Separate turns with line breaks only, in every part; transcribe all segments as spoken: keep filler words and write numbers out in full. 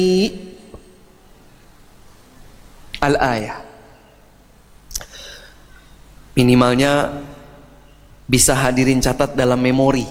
al-ayah. Minimalnya bisa hadirin catat dalam memori.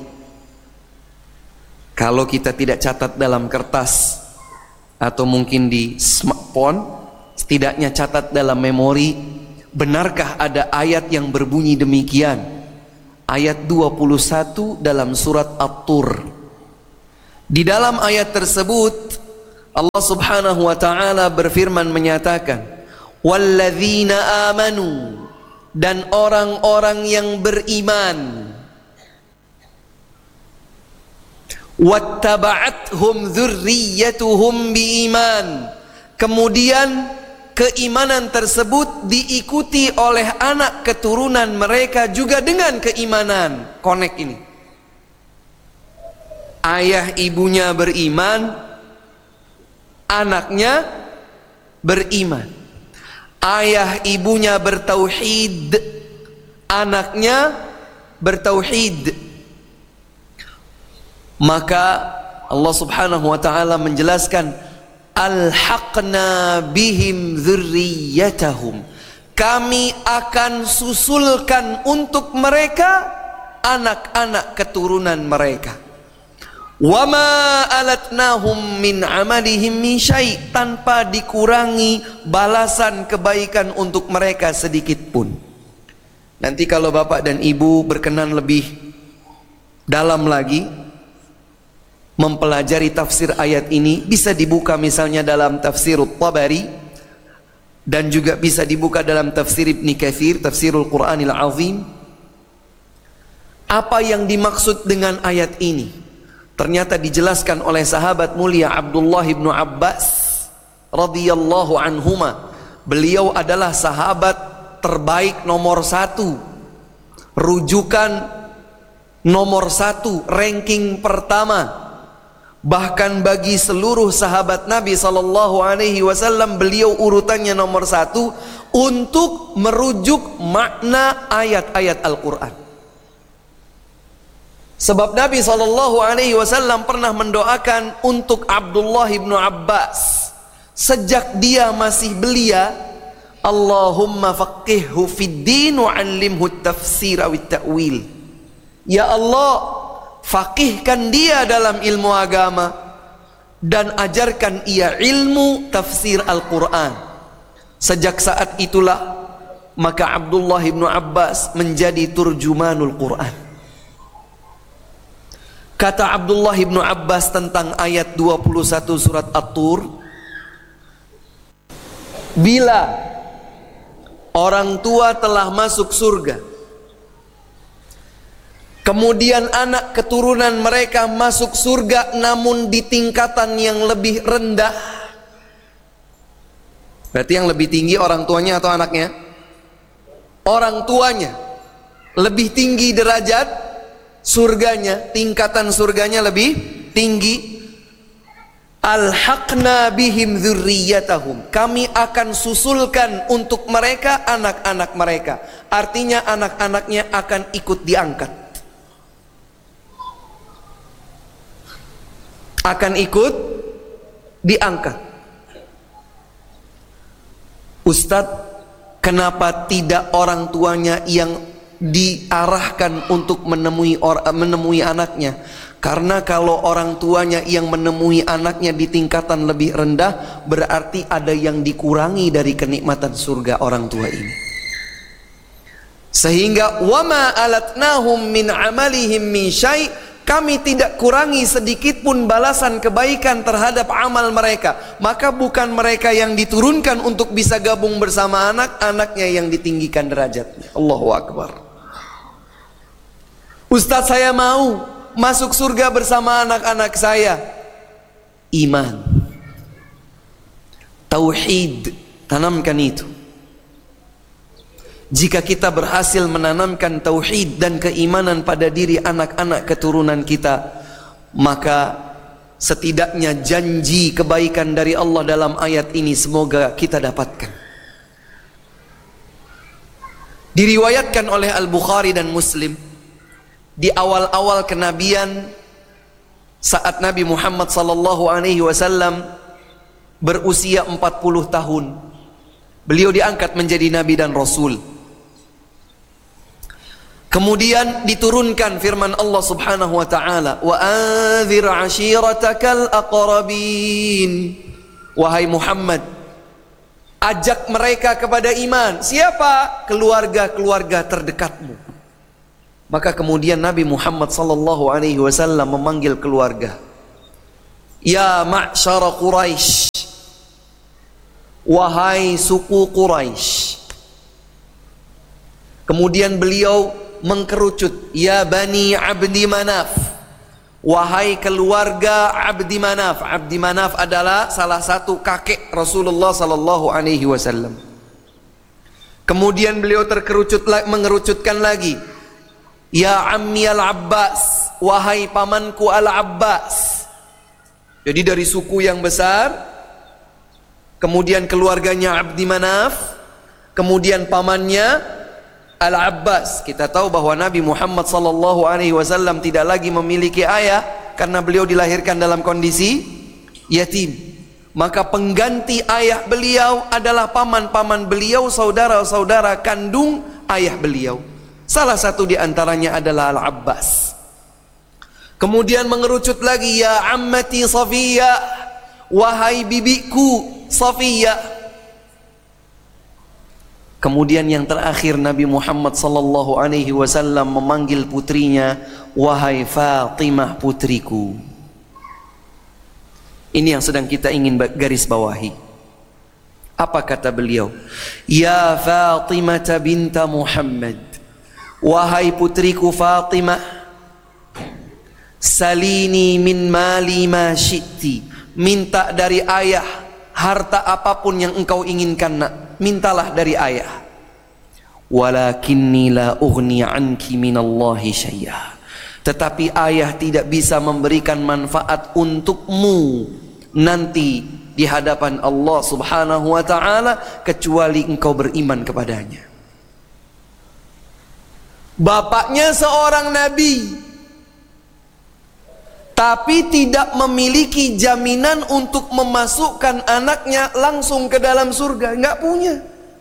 Kalau kita tidak catat dalam kertas atau mungkin di smartphone, setidaknya catat dalam memori. Benarkah ada ayat yang berbunyi demikian? Ayat dua puluh satu dalam surat At-Tur. Di dalam ayat tersebut Allah subhanahu wa ta'ala berfirman menyatakan, walladzina amanu, dan orang-orang yang beriman, wattaba'athum dzurriyyatuhum biiman, kemudian keimanan tersebut diikuti oleh anak keturunan mereka juga dengan keimanan. Connect ini. Ayah ibunya beriman, anaknya beriman. Ayah ibunya bertauhid, anaknya bertauhid. Maka Allah subhanahu wa ta'ala menjelaskan, alhaqna bihim dzurriyyatahum, kami akan susulkan untuk mereka anak-anak keturunan mereka. Wama alatnahum min amalihim min syai', tanpa dikurangi balasan kebaikan untuk mereka sedikit pun. Nanti kalau bapak dan ibu berkenan lebih dalam lagi mempelajari tafsir ayat ini, bisa dibuka misalnya dalam tafsirut Tabari, dan juga bisa dibuka dalam tafsir Ibnu Katsir, tafsirul Qur'anil Azim. Apa yang dimaksud dengan ayat ini? Ternyata dijelaskan oleh sahabat mulia Abdullah bin Abbas radhiyallahu anhuma. Beliau adalah sahabat terbaik nomor satu, rujukan nomor satu, ranking pertama. Bahkan bagi seluruh sahabat Nabi sallallahu alaihi wasallam, beliau urutannya nomor satu untuk merujuk makna ayat-ayat Al-Quran. Sebab Nabi sallallahu alaihi wasallam pernah mendoakan untuk Abdullah bin Abbas sejak dia masih belia, Allahumma faqihhu fid din wa 'allimhu at-tafsir wa at-ta'wil. Ya Allah, faqihkan dia dalam ilmu agama dan ajarkan ia ilmu tafsir Al-Quran. Sejak saat itulah maka Abdullah bin Abbas menjadi turjumanul Quran. Kata Abdullah bin Abbas tentang ayat dua puluh satu surat At-Tur, bila orang tua telah masuk surga, kemudian anak keturunan mereka masuk surga namun di tingkatan yang lebih rendah, berarti yang lebih tinggi orang tuanya atau anaknya? Orang tuanya lebih tinggi derajat surganya, tingkatan surganya lebih tinggi. Alhaqna bihim dzurriyyatahum, kami akan susulkan untuk mereka anak-anak mereka. Artinya anak-anaknya akan ikut diangkat, akan ikut diangkat. Ustadz, kenapa tidak orang tuanya yang diarahkan untuk menemui or, menemui anaknya? Karena kalau orang tuanya yang menemui anaknya di tingkatan lebih rendah, berarti ada yang dikurangi dari kenikmatan surga orang tua ini. Sehingga wama alatnahum min amalihim min syai', kami tidak kurangi sedikit pun balasan kebaikan terhadap amal mereka. Maka bukan mereka yang diturunkan untuk bisa gabung bersama anak-anaknya yang ditinggikan derajatnya. Allahu Akbar. Ustadz, saya mau masuk surga bersama anak-anak saya. Iman, tauhid, tanamkan itu. Jika kita berhasil menanamkan tauhid dan keimanan pada diri anak-anak keturunan kita, maka setidaknya janji kebaikan dari Allah dalam ayat ini semoga kita dapatkan. Diriwayatkan oleh Al-Bukhari dan Muslim, di awal-awal kenabian, saat Nabi Muhammad sallallahu alaihi wasallam berusia empat puluh tahun. Beliau diangkat menjadi nabi dan rasul. Kemudian diturunkan firman Allah Subhanahu wa taala, "Wa anzir 'ashiratakal aqrabin." Wahai Muhammad, ajak mereka kepada iman. Siapa? Keluarga-keluarga terdekatmu. Maka kemudian Nabi Muhammad sallallahu alaihi wasallam memanggil keluarga. Ya ma'syara Quraisy, wahai suku Quraisy. Kemudian beliau mengkerucut, ya Bani Abdi Manaf, wahai keluarga Abdi Manaf. Abdi Manaf adalah salah satu kakek Rasulullah sallallahu alaihi wasallam. Kemudian beliau terkerucut mengerucutkan lagi, ya Ammi Al-Abbas, wahai pamanku Al-Abbas. Jadi dari suku yang besar, kemudian keluarganya Abdi Manaf, kemudian pamannya Al-Abbas. Kita tahu bahwa Nabi Muhammad sallallahu alaihi wasallam tidak lagi memiliki ayah karena beliau dilahirkan dalam kondisi yatim. Maka pengganti ayah beliau adalah paman-paman beliau, saudara-saudara kandung ayah beliau. Salah satu di antaranya adalah Al-Abbas. Kemudian mengerucut lagi, ya ammati Safiyah, wahai bibiku Safiyah. Kemudian yang terakhir Nabi Muhammad sallallahu alaihi wasallam memanggil putrinya, wahai Fatimah putriku. Ini yang sedang kita ingin garis bawahi. Apa kata beliau? Ya Fatimah binta Muhammad, wahai putriku Fatimah, salini min mali ma syi'ti, minta dari ayah harta apapun yang engkau inginkan nak, mintalah dari ayah. Walakinni la ughni anki minallahi syai'a, tetapi ayah tidak bisa memberikan manfaat untukmu nanti di hadapan Allah Subhanahu wa taala kecuali engkau beriman kepadanya. Bapaknya seorang nabi, tapi tidak memiliki jaminan untuk memasukkan anaknya langsung ke dalam surga. Enggak punya.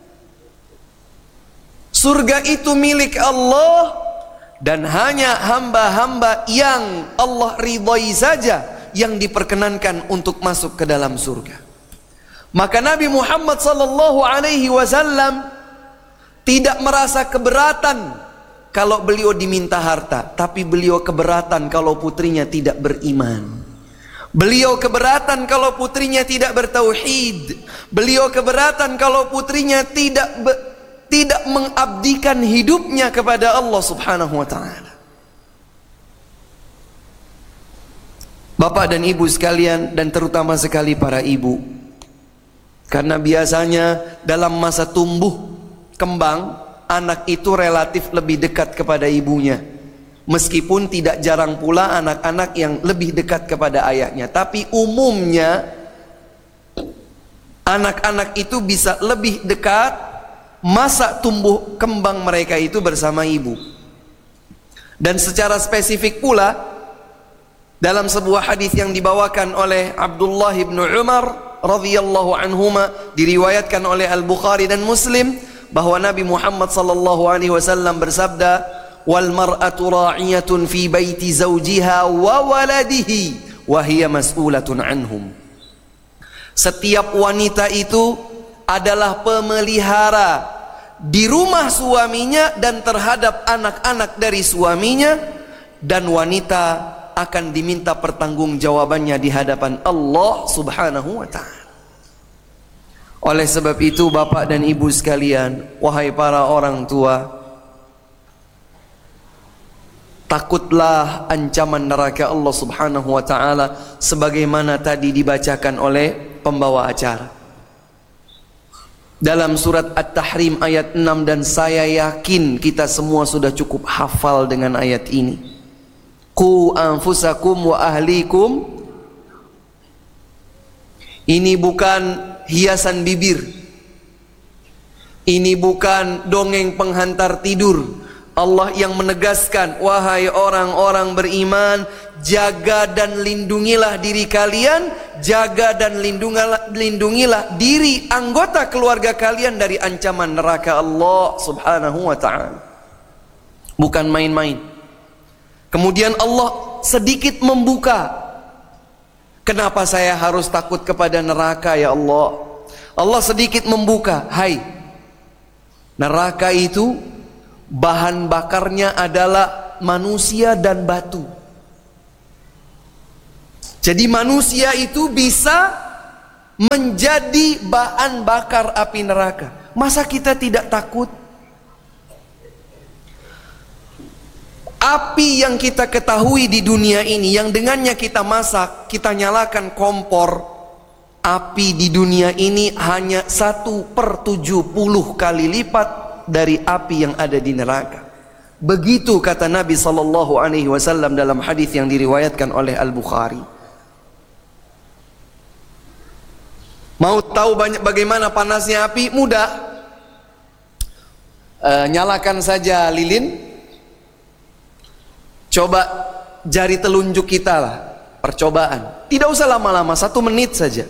Surga itu milik Allah, dan hanya hamba-hamba yang Allah ridhai saja yang diperkenankan untuk masuk ke dalam surga. Maka Nabi Muhammad sallallahu alaihi wasallam tidak merasa keberatan kalau beliau diminta harta, tapi beliau keberatan kalau putrinya tidak beriman. Beliau keberatan kalau putrinya tidak bertauhid. Beliau keberatan kalau putrinya tidak be, tidak mengabdikan hidupnya kepada Allah Subhanahu wa taala. Bapak dan ibu sekalian, dan terutama sekali para ibu, karena biasanya dalam masa tumbuh kembang, anak itu relatif lebih dekat kepada ibunya. Meskipun tidak jarang pula anak-anak yang lebih dekat kepada ayahnya, tapi umumnya anak-anak itu bisa lebih dekat masa tumbuh kembang mereka itu bersama ibu. Dan secara spesifik pula dalam sebuah hadis yang dibawakan oleh Abdullah bin Umar radhiyallahu anhuma, diriwayatkan oleh Al-Bukhari dan Muslim, bahwa Nabi Muhammad sallallahu alaihi wasallam bersabda, wal mar'atu ra'iyatun fi baiti zawjiha wa waladihi wa hiya mas'ulatun anhum. Setiap wanita itu adalah pemelihara di rumah suaminya dan terhadap anak-anak dari suaminya, dan wanita akan diminta pertanggungjawabannya di hadapan Allah Subhanahu wa ta'ala. Oleh sebab itu bapak dan ibu sekalian, wahai para orang tua, takutlah ancaman neraka Allah Subhanahu wa ta'ala sebagaimana tadi dibacakan oleh pembawa acara dalam surat At-Tahrim ayat enam, dan saya yakin kita semua sudah cukup hafal dengan ayat ini. Qu anfusakum wa ahlikum. Ini bukan hiasan bibir, ini bukan dongeng penghantar tidur, Allah yang menegaskan, wahai orang-orang beriman, jaga dan lindungilah diri kalian, jaga dan lindungilah, lindungilah diri anggota keluarga kalian dari ancaman neraka Allah subhanahu wa ta'ala. Bukan main-main. Kemudian Allah sedikit membuka, kenapa saya harus takut kepada neraka ya Allah? Allah sedikit membuka, hai, neraka itu bahan bakarnya adalah manusia dan batu. Jadi manusia itu bisa menjadi bahan bakar api neraka. Masa kita tidak takut? Api yang kita ketahui di dunia ini, yang dengannya kita masak, kita nyalakan kompor, api di dunia ini hanya satu per tujuh puluh kali lipat dari api yang ada di neraka. Begitu kata Nabi sallallahu alaihi wasallam dalam hadis yang diriwayatkan oleh Al-Bukhari. Mau tahu banyak bagaimana panasnya api? Mudah. E, nyalakan saja lilin. Coba jari telunjuk kita lah, percobaan. Tidak usah lama-lama, satu menit saja.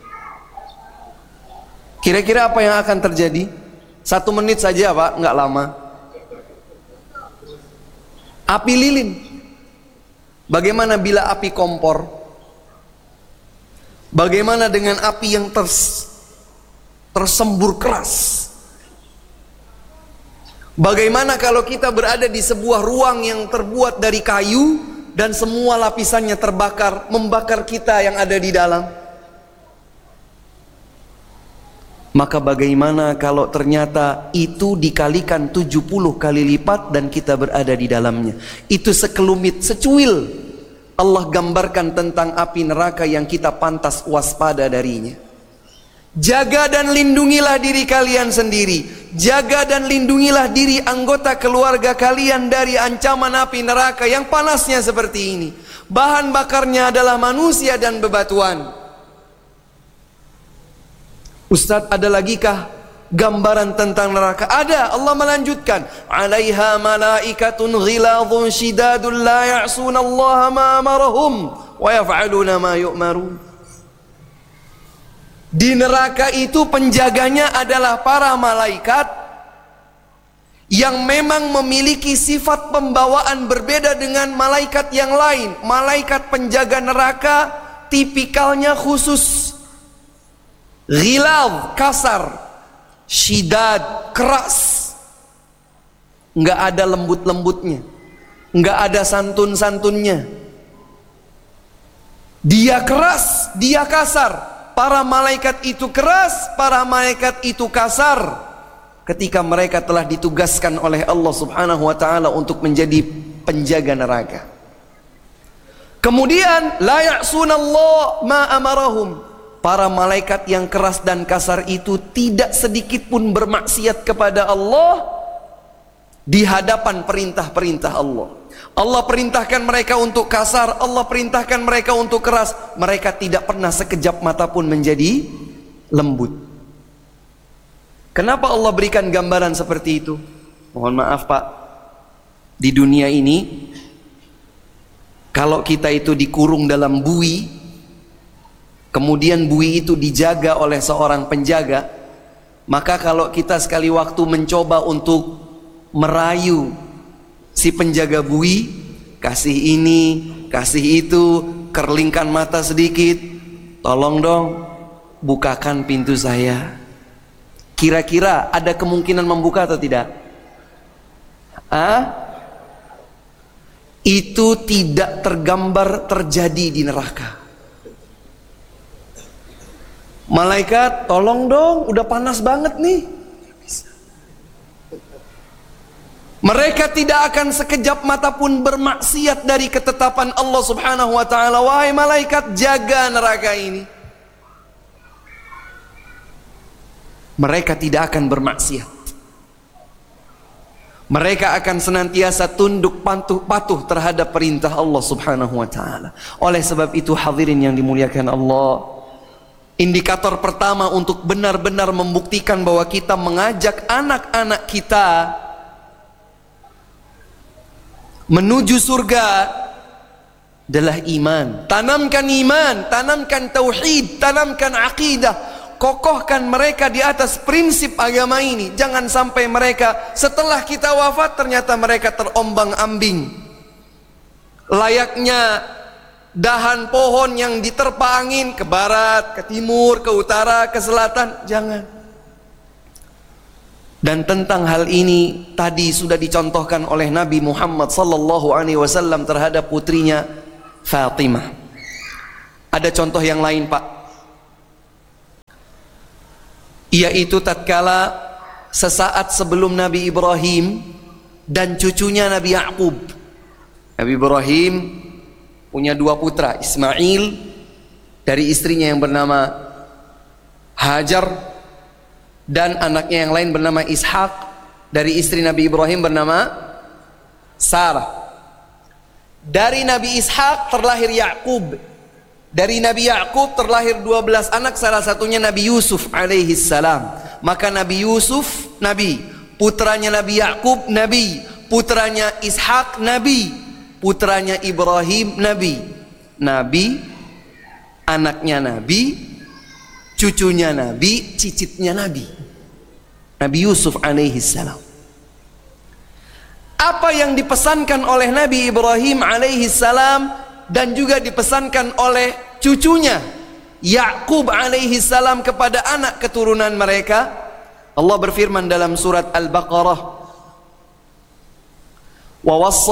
Kira-kira apa yang akan terjadi? Satu menit saja Pak, nggak lama. Api lilin. Bagaimana bila api kompor? Bagaimana dengan api yang ters, tersembur keras? Bagaimana kalau kita berada di sebuah ruang yang terbuat dari kayu dan semua lapisannya terbakar, membakar kita yang ada di dalam? Maka bagaimana kalau ternyata itu dikalikan tujuh puluh kali lipat dan kita berada di dalamnya? Itu sekelumit, secuil Allah gambarkan tentang api neraka yang kita pantas waspada darinya. Jaga dan lindungilah diri kalian sendiri. Jaga dan lindungilah diri anggota keluarga kalian dari ancaman api neraka yang panasnya seperti ini. Bahan bakarnya adalah manusia dan bebatuan. Ustaz, ada lagi kah gambaran tentang neraka? Ada. Allah melanjutkan, alaiha malaikatun ghiladhun shidadun la ya'suna Allah ma amarahum wa yaf'aluna ma yu'marun. Di neraka itu penjaganya adalah para malaikat yang memang memiliki sifat pembawaan berbeda dengan malaikat yang lain. Malaikat penjaga neraka tipikalnya khusus. Ghilad, kasar. Shidad, keras. Nggak ada lembut-lembutnya, nggak ada santun-santunnya. Dia keras, dia kasar. Para malaikat itu keras, para malaikat itu kasar ketika mereka telah ditugaskan oleh Allah subhanahu wa ta'ala untuk menjadi penjaga neraka. Kemudian la ya'sunallah ma amarahum. Para malaikat yang keras dan kasar itu tidak sedikit pun bermaksiat kepada Allah di hadapan perintah-perintah Allah. Allah perintahkan mereka untuk kasar, Allah perintahkan mereka untuk keras, mereka tidak pernah sekejap mata pun menjadi lembut. Kenapa Allah berikan gambaran seperti itu? Mohon maaf Pak, di dunia ini kalau kita itu dikurung dalam bui, kemudian bui itu dijaga oleh seorang penjaga, maka kalau kita sekali waktu mencoba untuk merayu si penjaga bui, kasih ini, kasih itu, kerlingkan mata sedikit, tolong dong bukakan pintu saya. Kira-kira ada kemungkinan membuka atau tidak? Ah? Itu tidak tergambar terjadi di neraka. Malaikat, tolong dong, udah panas banget nih. Mereka tidak akan sekejap mata pun bermaksiat dari ketetapan Allah subhanahu wa ta'ala. Wahai malaikat, jaga neraka ini. Mereka tidak akan bermaksiat. Mereka akan senantiasa tunduk patuh, patuh terhadap perintah Allah subhanahu wa ta'ala. Oleh sebab itu hadirin yang dimuliakan Allah, indikator pertama untuk benar-benar membuktikan bahwa kita mengajak anak-anak kita menuju surga adalah iman. Tanamkan iman, tanamkan tauhid, tanamkan akidah, kokohkan mereka di atas prinsip agama ini. Jangan sampai mereka setelah kita wafat ternyata mereka terombang-ambing, layaknya dahan pohon yang diterpa angin ke barat, ke timur, ke utara, ke selatan. Jangan. Dan tentang hal ini tadi sudah dicontohkan oleh Nabi Muhammad sallallahu alaihi wasallam terhadap putrinya Fatimah. Ada contoh yang lain, Pak, yaitu tatkala sesaat sebelum Nabi Ibrahim dan cucunya Nabi Ya'qub. Nabi Ibrahim punya dua putra, Ismail dari istrinya yang bernama Hajar, dan anaknya yang lain bernama Ishak dari istri Nabi Ibrahim bernama Sarah. Dari Nabi Ishak terlahir Ya'qub. Dari Nabi Ya'qub terlahir dua belas anak, salah satunya Nabi Yusuf alaihi salam. Maka Nabi Yusuf Nabi, putranya Nabi Ya'qub Nabi, putranya Ishak Nabi, putranya Ibrahim Nabi. Nabi, anaknya Nabi, cucunya Nabi, cicitnya Nabi. Nabi Yusuf alaihi salam. Apa yang dipesankan oleh Nabi Ibrahim alaihi salam dan juga dipesankan oleh cucunya Ya'qub alaihi salam kepada anak keturunan mereka? Allah berfirman dalam surat Al-Baqarah, wa wassa